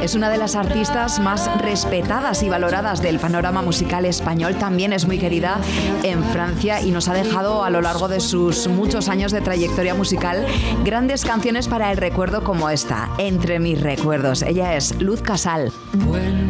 Es una de las artistas más respetadas y valoradas del panorama musical español. También es muy querida en Francia y nos ha dejado a lo largo de sus muchos años de trayectoria musical grandes canciones para el recuerdo como esta, Entre mis recuerdos. Ella es Luz Casal.